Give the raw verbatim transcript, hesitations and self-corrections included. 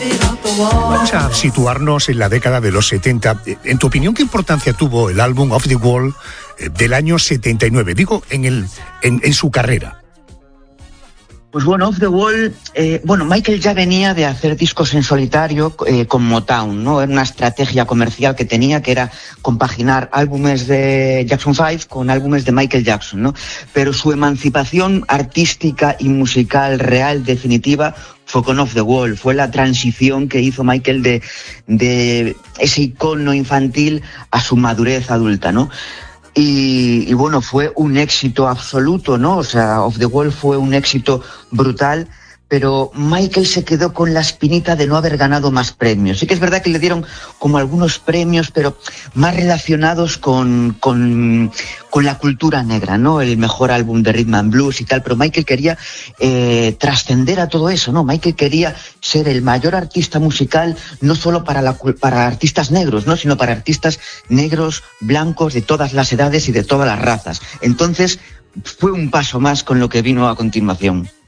Vamos a situarnos en la década de los setenta. En tu opinión, ¿qué importancia tuvo el álbum Off the Wall del año setenta y nueve? Digo, en, el, en, en su carrera. Pues bueno, Off the Wall, eh, bueno, Michael ya venía de hacer discos en solitario eh, con Motown, ¿no? Era una estrategia comercial que tenía, que era compaginar álbumes de Jackson five con álbumes de Michael Jackson, ¿no? Pero su emancipación artística y musical real, definitiva, fue con Off the Wall. Fue la transición que hizo Michael de, de ese icono infantil a su madurez adulta, ¿no? Y, y bueno, fue un éxito absoluto, ¿no? O sea, Off the Wall fue un éxito brutal, pero Michael se quedó con la espinita de no haber ganado más premios. Sí que es verdad que le dieron como algunos premios, pero más relacionados con, con, con la cultura negra, ¿no? El mejor álbum de Rhythm and Blues y tal, pero Michael quería eh, trascender a todo eso, ¿no? Michael quería ser el mayor artista musical, no solo para, la, para artistas negros, ¿no? Sino para artistas negros, blancos, de todas las edades y de todas las razas. Entonces, fue un paso más con lo que vino a continuación.